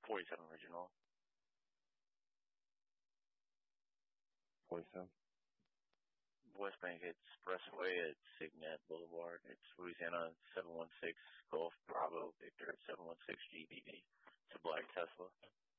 47 original. 47. West Bank Expressway at Signet Boulevard. It's Louisiana 716 Golf Bravo Victor 716 GBB. It's a black Tesla.